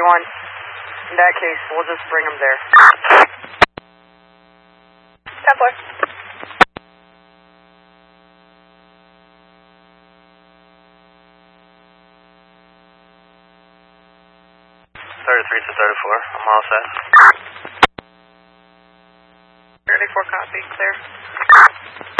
In that case, we'll just bring them there. 10-4. 33 to 34. I'm all set. 34 copy. Clear.